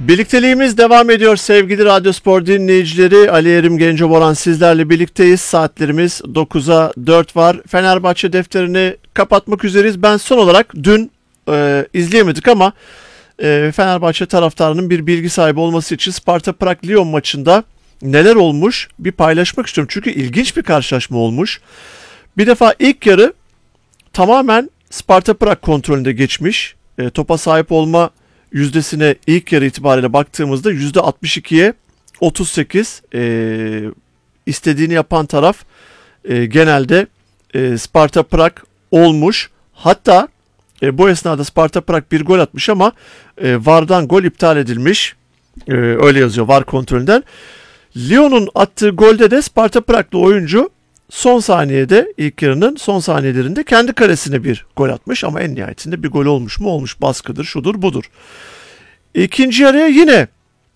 Birlikteliğimiz devam ediyor sevgili Radyospor dinleyicileri. Ali Erim Gencoboran sizlerle birlikteyiz. Saatlerimiz 9'a 4 var. Fenerbahçe defterini kapatmak üzereyiz. Ben son olarak dün izleyemedik ama Fenerbahçe taraftarının bir bilgi sahibi olması için Sparta Prag-Lyon maçında neler olmuş bir paylaşmak istiyorum. Çünkü ilginç bir karşılaşma olmuş. Bir defa ilk yarı tamamen Sparta Prag kontrolünde geçmiş. Topa sahip olma yüzdesine ilk yarı itibariyle baktığımızda %62'ye 38 istediğini yapan taraf genelde Sparta Prag olmuş. Hatta bu esnada Sparta Prag bir gol atmış ama VAR'dan gol iptal edilmiş. Öyle yazıyor VAR kontrolünden. Lyon'un attığı golde de Sparta Prag'lı oyuncu son saniyede, ilk yarının son saniyelerinde kendi kalesine bir gol atmış ama en nihayetinde bir gol olmuş mu? Olmuş, baskıdır, şudur, budur. İkinci yarıya yine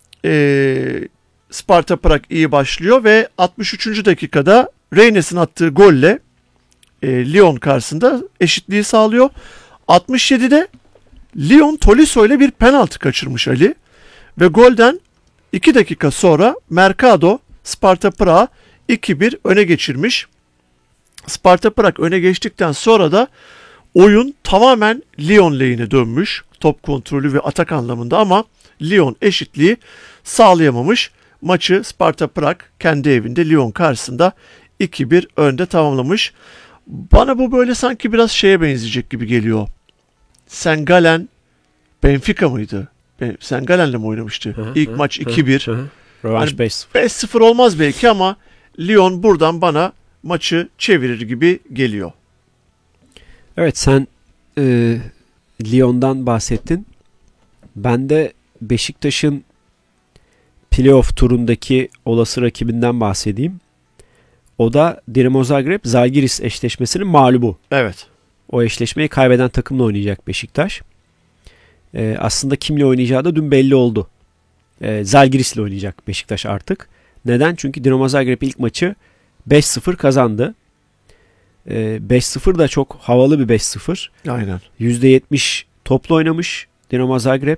Sparta Prag iyi başlıyor ve 63. dakikada Reynes'in attığı golle Lyon karşısında eşitliği sağlıyor. 67'de Lyon Tolisso ile bir penaltı kaçırmış Ali ve golden 2 dakika sonra Mercado Sparta Prag'ı 2-1 öne geçirmiş. Sparta Prag öne geçtikten sonra da oyun tamamen Lyon lehine dönmüş. Top kontrolü ve atak anlamında ama Lyon eşitliği sağlayamamış. Maçı Sparta Prag kendi evinde Lyon karşısında 2-1 önde tamamlamış. Bana bu böyle sanki biraz şeye benzeyecek gibi geliyor. St. Gallen Benfica mıydı? St. Gallen'le mi oynamıştı? İlk maç 2-1. Rövanş Yani 5-0. 5-0 olmaz belki ama Lyon buradan bana maçı çevirir gibi geliyor. Evet, sen Lyon'dan bahsettin. Ben de Beşiktaş'ın playoff turundaki olası rakibinden bahsedeyim. O da Dinamo Zagreb Zalgiris eşleşmesinin mağlubu. Evet. O eşleşmeyi kaybeden takımla oynayacak Beşiktaş. Aslında kimle oynayacağı da dün belli oldu. Zalgiris'le oynayacak Beşiktaş artık. Neden? Çünkü Dinamo Zagreb ilk maçı 5-0 kazandı. 5-0 da çok havalı bir 5-0. Aynen. %70 topla oynamış Dinamo Zagreb.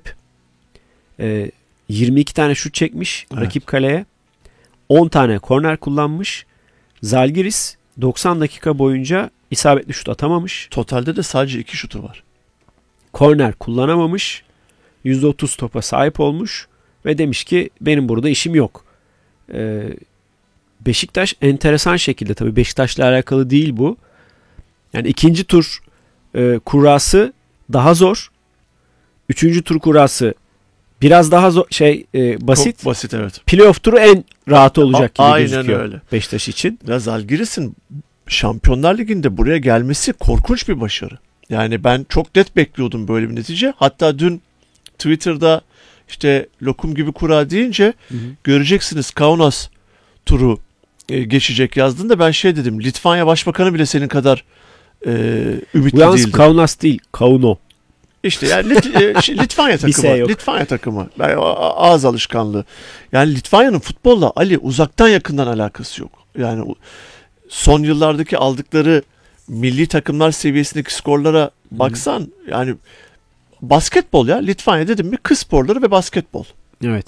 22 tane şut çekmiş rakip kaleye. 10 tane korner kullanmış. Zalgiris 90 dakika boyunca isabetli şut atamamış. Totalde de sadece 2 şutu var. Korner kullanamamış. %30 topa sahip olmuş. Ve demiş ki benim burada işim yok. Beşiktaş enteresan şekilde, tabii Beşiktaş'la alakalı değil bu. Yani ikinci tur kurası daha zor. Üçüncü tur kurası biraz daha zor, basit. Çok basit, evet. Playoff turu en rahat olacak gibi Aynen gözüküyor öyle. Beşiktaş için. Ya Zalgiris'in Şampiyonlar Ligi'nde buraya gelmesi korkunç bir başarı. Yani ben çok net bekliyordum böyle bir netice. Hatta dün Twitter'da işte lokum gibi kura deyince göreceksiniz Kaunas turu geçecek yazdığında ben dedim. Litvanya Başbakanı bile senin kadar ümitli Bu yalnız değildi. Kaunas değil, Kauno. İşte yani Litvanya takımı. Litvanya takımı. Yani ağız alışkanlığı. Yani Litvanya'nın futbolla Ali uzaktan yakından alakası yok. Yani son yıllardaki aldıkları milli takımlar seviyesindeki skorlara baksan yani basketbol ya. Litvanya dedim mi kız sporları ve basketbol. Evet.